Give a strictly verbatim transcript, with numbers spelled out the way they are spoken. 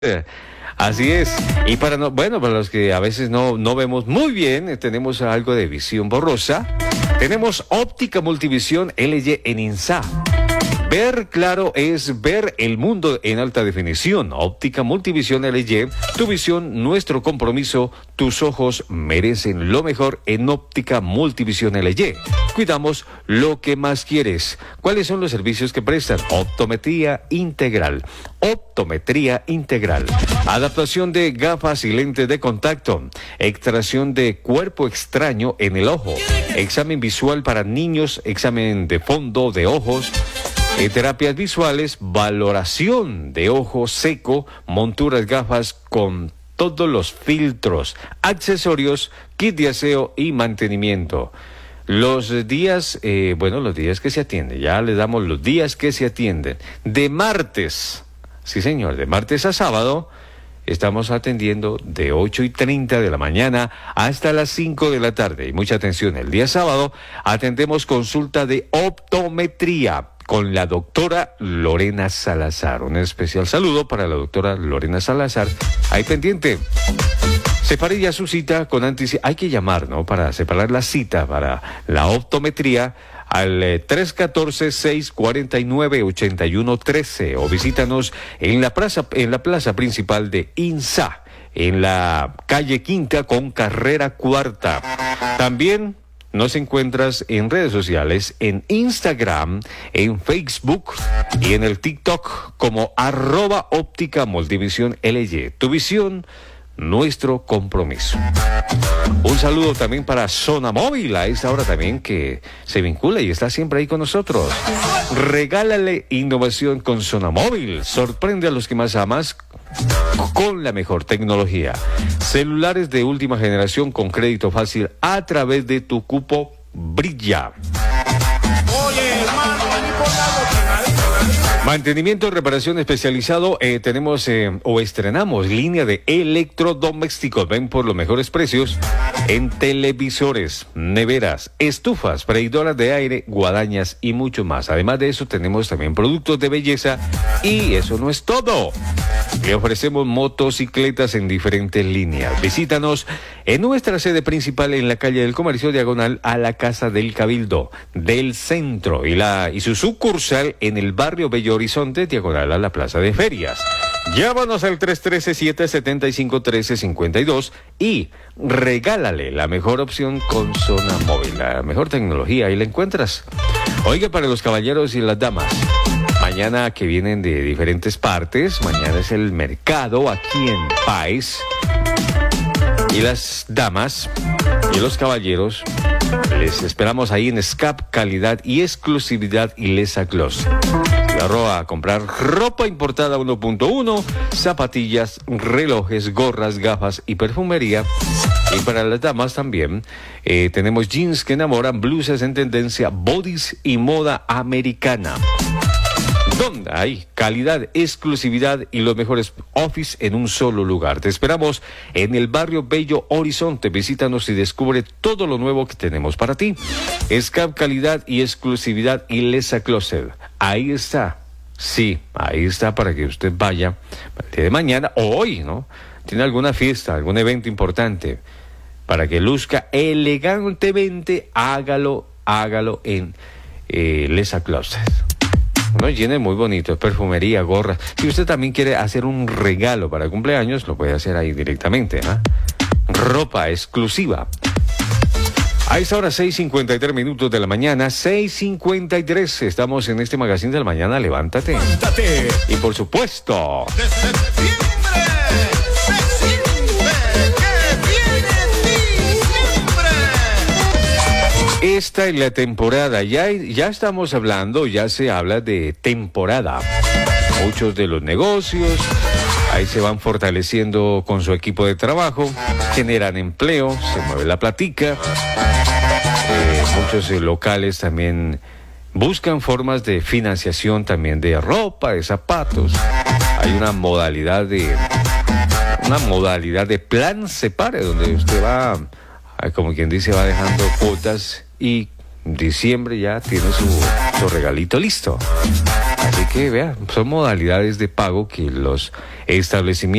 Así es. Y para no, bueno, para los que a veces no, no vemos muy bien, eh, tenemos algo de visión borrosa. Tenemos óptica multivisión L G en INSA. Ver claro es ver el mundo en alta definición. Óptica multivisión L G, tu visión, nuestro compromiso. Tus ojos merecen lo mejor en óptica multivisión L G. Cuidamos lo que más quieres. ¿Cuáles son los servicios que prestan? Optometría integral. Optometría integral. Adaptación de gafas y lentes de contacto. Extracción de cuerpo extraño en el ojo. Examen visual para niños. Examen de fondo de ojos. Eh, terapias visuales, valoración de ojo seco, monturas gafas con todos los filtros, accesorios, kit de aseo y mantenimiento. Los días, eh, bueno, los días que se atienden, ya les damos los días que se atienden. De martes, sí señor, de martes a sábado, estamos atendiendo de ocho y treinta de la mañana hasta las cinco de la tarde. Y mucha atención, el día sábado atendemos consulta de optometría con la doctora Lorena Salazar. Un especial saludo para la doctora Lorena Salazar. Ahí pendiente. Separe ya su cita con anticipación. Hay que llamar, ¿no? Para separar la cita para la optometría al eh, tres uno cuatro, seis cuatro nueve, ocho uno uno tres o visítanos en la plaza, en la plaza principal de INSA, en la calle Quinta con carrera cuarta. También nos encuentras en redes sociales, en Instagram, en Facebook y en el TikTok como arroba óptica multivisión L G. Tu visión, nuestro compromiso. Un saludo también para Zona Móvil, a esta hora también que se vincula y está siempre ahí con nosotros. Regálale innovación con Zona Móvil. Sorprende a los que más amas con la mejor tecnología. Celulares de última generación con crédito fácil a través de tu cupo Brilla. Oye, hermano, mantenimiento y reparación especializado. Eh, tenemos eh, o estrenamos línea de electrodomésticos. Ven por los mejores precios en televisores, neveras, estufas, freidoras de aire, guadañas y mucho más. Además de eso, tenemos también productos de belleza y eso no es todo. Le ofrecemos motocicletas en diferentes líneas. Visítanos en nuestra sede principal en la calle del Comercio, diagonal a la Casa del Cabildo del Centro, y la y su sucursal en el barrio Bello Horizonte, diagonal a la Plaza de Ferias. Llámanos al tres uno tres, siete siete cinco, uno tres cinco dos y regálale la mejor opción con Zona Móvil. La mejor tecnología, ahí la encuentras. Oiga, para los caballeros y las damas, mañana que vienen de diferentes partes, mañana es el mercado aquí en Páez. Y las damas y los caballeros, les esperamos ahí en S C A P, calidad y exclusividad y Lesa Gloss. Claro, a comprar ropa importada uno punto uno, zapatillas, relojes, gorras, gafas y perfumería. Y para las damas también eh, tenemos jeans que enamoran, blusas en tendencia, bodys y moda americana. ¿Dónde hay calidad, exclusividad y los mejores office en un solo lugar? Te esperamos en el barrio Bello Horizonte. Visítanos y descubre todo lo nuevo que tenemos para ti. S C A P, calidad y exclusividad y Lesa Closet. Ahí está. Sí, ahí está para que usted vaya el día de mañana o hoy, ¿no? Tiene alguna fiesta, algún evento importante para que luzca elegantemente. Hágalo, hágalo en eh, Lesa Closet. No, llene muy bonito, perfumería, gorras. Si usted también quiere hacer un regalo para cumpleaños, lo puede hacer ahí directamente, ¿eh? Ropa exclusiva. A esta hora, seis cincuenta y tres minutos de la mañana, seis cincuenta y tres. Estamos en este magazine de la mañana, levántate. Levántate. Y por supuesto, desde septiembre, septiembre, que viene diciembre. Esta es la temporada, ya, ya estamos hablando, ya se habla de temporada. Muchos de los negocios ahí se van fortaleciendo con su equipo de trabajo, generan empleo, se mueve la platica. Eh, muchos eh, locales también buscan formas de financiación también de ropa, de zapatos. Hay una modalidad de una modalidad de plan Separe, donde usted va, como quien dice, va dejando cuotas y en diciembre ya tiene su, su regalito listo. Así que vea, son modalidades de pago que los establecimiento